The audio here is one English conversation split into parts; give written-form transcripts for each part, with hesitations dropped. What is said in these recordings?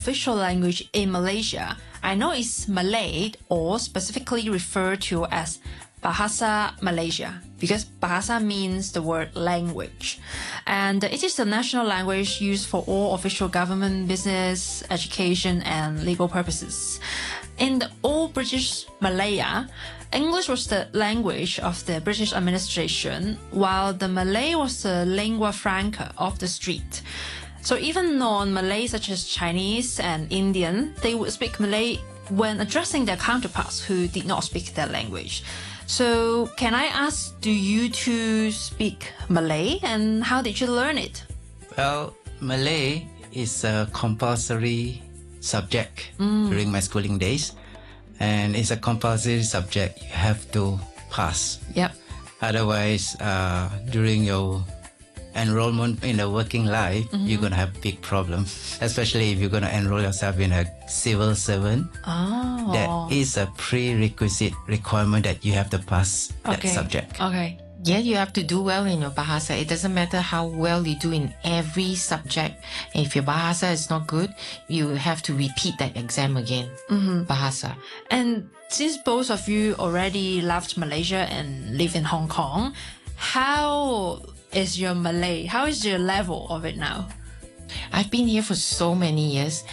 official language in Malaysia, I know it's Malay or specifically referred to as Bahasa Malaysia because Bahasa means the word language. And it is the national language used for all official government, business, education, and legal purposes. In the old British Malaya, English was the language of the British administration, while the Malay was the lingua franca of the street. So even non-Malay such as Chinese and Indian, they would speak Malay when addressing their counterparts who did not speak their language. So can I ask, do you two speak Malay and how did you learn it? Well, Malay is a compulsory subject during my schooling days. And it's a compulsory subject you have to pass. Yep. Otherwise, during your enrollment in the working life, you're going to have big problems, especially if you're going to enroll yourself in a civil servant. Oh. That is a prerequisite requirement that you have to pass that subject. Okay. Yeah, you have to do well in your Bahasa. It doesn't matter how well you do in every subject. If your Bahasa is not good, you have to repeat that exam again. Bahasa. And since both of you already left Malaysia and live in Hong Kong, how is your Malay? How is your level of it now? I've been here for so many years.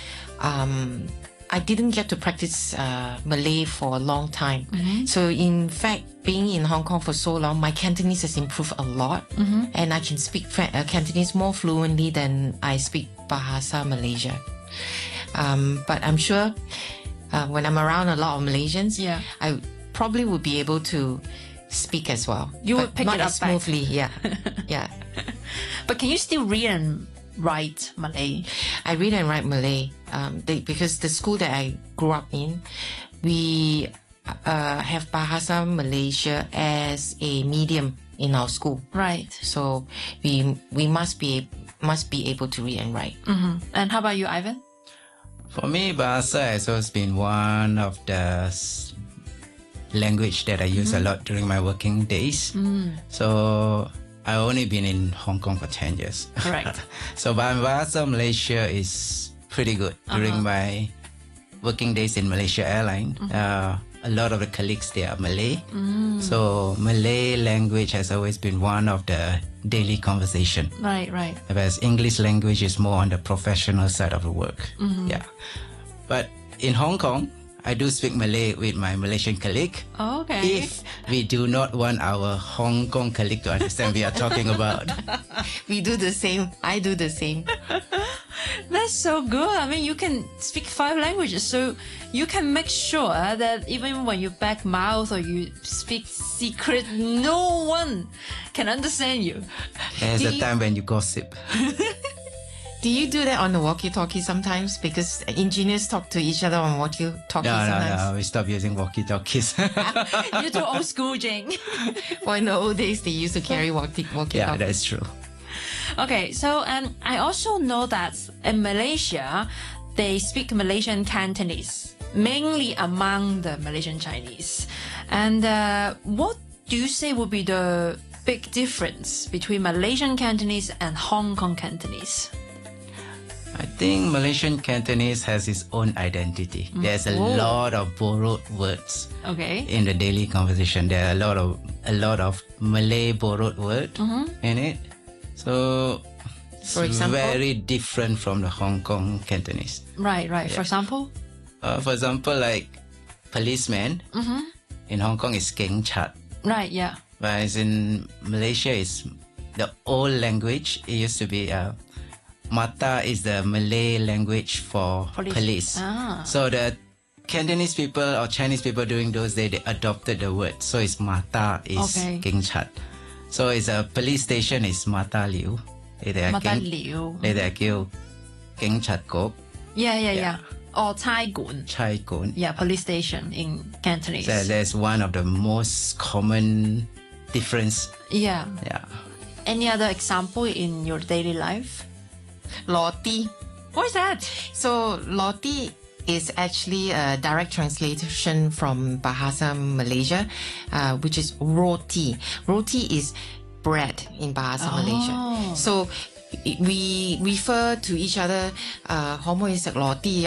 I didn't get to practice Malay for a long time. So in fact, being in Hong Kong for so long, my Cantonese has improved a lot. And I can speak Cantonese more fluently than I speak Bahasa Malaysia. But I'm sure when I'm around a lot of Malaysians, I probably would be able to speak as well. You would pick not it up as smoothly, yeah. But can you still read and write Malay? I read and write Malay because the school that I grew up in, we have Bahasa Malaysia as a medium in our school. Right. So we must be able to read and write. And how about you, Ivan? For me, Bahasa has always been one of the language that I use a lot during my working days. So I've only been in Hong Kong for 10 years. Correct. So Bahasa Malaysia is pretty good. During my working days in Malaysia Airlines, a lot of the colleagues, they are Malay. So Malay language has always been one of the daily conversation. Right. Whereas English language is more on the professional side of the work. Yeah. But in Hong Kong, I do speak Malay with my Malaysian colleague. Okay. If we do not want our Hong Kong colleague to understand we are talking about. We do the same. I do the same. That's so good. I mean, you can speak 5 languages, so you can make sure that even when you back mouth or you speak secret, no one can understand you. There's a time when you gossip. Do you do that on the walkie-talkie sometimes? Because engineers talk to each other on walkie-talkie sometimes. No, we stopped using walkie-talkies. You're too old school, Jane. Well, in the old days, they used to carry walkie-talkie. Yeah, that's true. Okay, so I also know that in Malaysia, they speak Malaysian Cantonese, mainly among the Malaysian Chinese. And what do you say would be the big difference between Malaysian Cantonese and Hong Kong Cantonese? I think Malaysian Cantonese has its own identity. There's a lot of borrowed words in the daily conversation. There are a lot of Malay borrowed word in it. So For example? very different from the Hong Kong Cantonese. Right. For example? For example, like policeman in Hong Kong is Keng Chat. Right, yeah. Whereas in Malaysia, it's the old language. It used to be Mata is the Malay language for police. So the Cantonese people or Chinese people during those days, they adopted the word. So it's Mata is Keng Chat. So it's a police station is Mata Liu. Mata Liu. 你哋叫警察局 Yeah. Or Cai Gun. 差館. Yeah, police station in Cantonese. So that's one of the most common difference. Yeah. Yeah. Any other example in your daily life? Loti. What is that? So Loti is actually a direct translation from Bahasa Malaysia, which is roti. Roti is bread in Bahasa Malaysia. So we refer to each other 可唔可以食螺啲